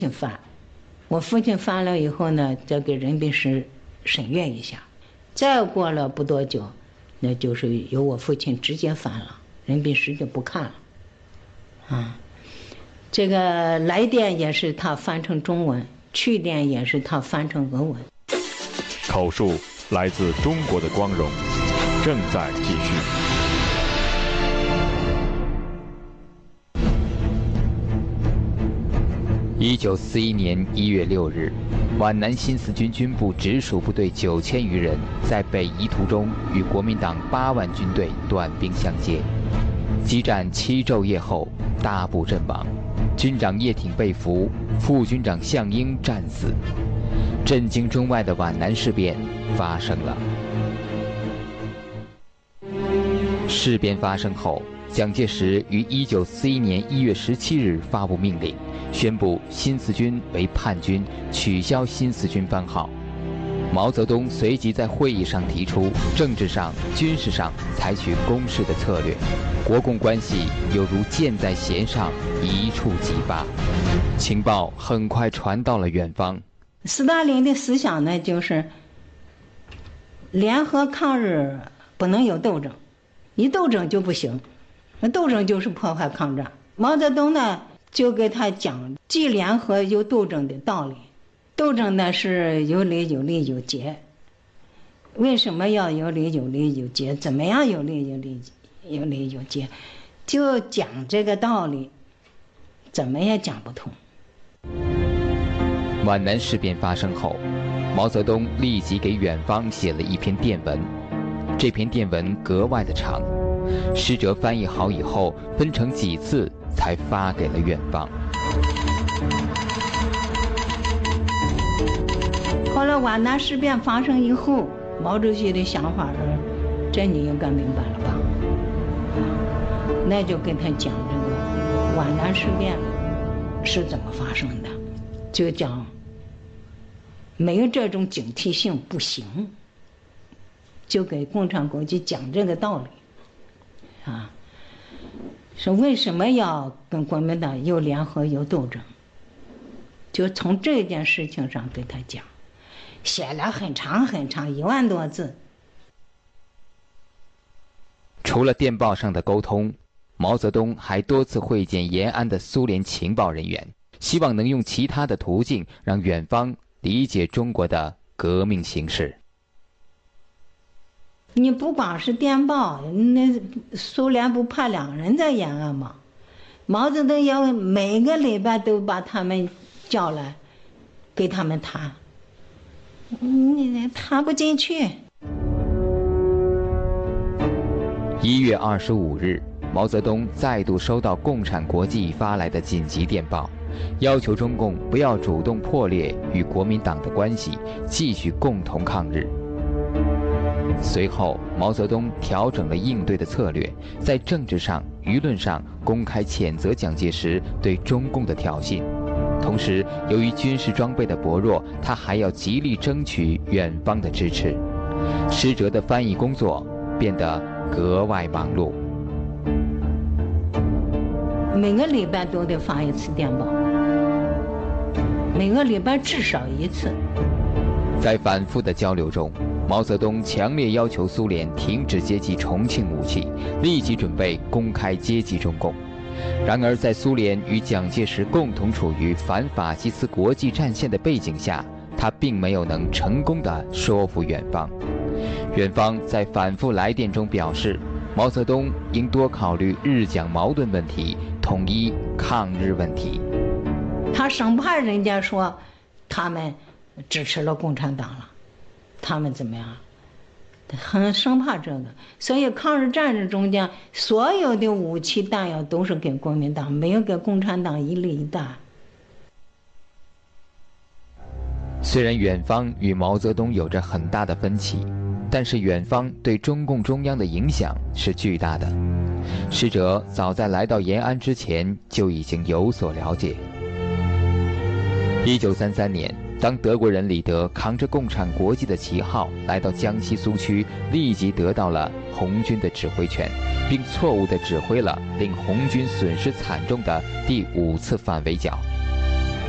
翻，我父亲翻了以后呢，再给人民室审阅一下，再过了不多久，那就是由我父亲直接翻了，人民室就不看了。这个来电也是他翻成中文，去电也是他翻成俄文。 口述来自中国的光荣，正在继续。 1941年1月6日，皖南新四军军部直属部队9000余人在北移途中与国民党8万军队短兵相接，激战7昼夜后大部阵亡，军长叶挺被俘，副军长项英战死。震惊中外的皖南事变发生了。事变发生后，蒋介石于1941年1月17日发布命令，宣布新四军为叛军，取消新四军番号。毛泽东随即在会议上提出，政治上、军事上采取攻势的策略，国共关系犹如箭在弦上，一触即发。情报很快传到了远方。 斯大林的思想呢，就是联合抗日不能有斗争，一斗争就不行，斗争就是破坏抗战。毛泽东呢就给他讲既联合又斗争的道理。斗争呢是有理有利有节，为什么要有理有利有节？怎么样有理有节？就讲这个道理，怎么也讲不通。 皖南事变发生后，毛泽东立即给远方写了一篇电文，这篇电文格外的长，使者翻译好以后，分成几次才发给了远方。 后来皖南事变发生以后，毛主席的想法是，这你应该明白了吧？那就跟他讲这个皖南事变是怎么发生的，就讲没有这种警惕性不行，就给共产国际讲这个道理啊，说为什么要跟国民党又联合又斗争，就从这件事情上给他讲，写了很长很长1万多字。 除了电报上的沟通，毛泽东还多次会见延安的苏联情报人员，希望能用其他的途径让远方理解中国的革命形势。 你不光是电报，那苏联不派2人在延安吗？毛泽东要每个礼拜都把他们叫来，给他们谈，你谈不进去。 1月25日，毛泽东再度收到共产国际发来的紧急电报，要求中共不要主动破裂与国民党的关系，继续共同抗日。随后，毛泽东调整了应对的策略，在政治上、舆论上公开谴责蒋介石对中共的挑衅。同时，由于军事装备的薄弱，他还要极力争取远方的支持，使者的翻译工作变得格外忙碌。 每个礼拜都得发1次电报，每个礼拜至少1次。 在反复的交流中，毛泽东强烈要求苏联停止接济重庆武器，立即准备公开接济中共。然而，在苏联与蒋介石共同处于反法西斯国际战线的背景下，他并没有能成功地说服远方。远方在反复来电中表示，毛泽东应多考虑日蒋矛盾问题，统一抗日问题。 他生怕人家说他们支持了共产党了，他们怎么样，很生怕这个。所以抗日战争中间所有的武器弹药都是给国民党，没有给共产党一粒一弹。 虽然远方与毛泽东有着很大的分歧，但是远方对中共中央的影响是巨大的。使者早在来到延安之前就已经有所了解。1933年，当德国人李德扛着共产国际的旗号来到江西苏区，立即得到了红军的指挥权，并错误地指挥了令红军损失惨重的第5次反围剿。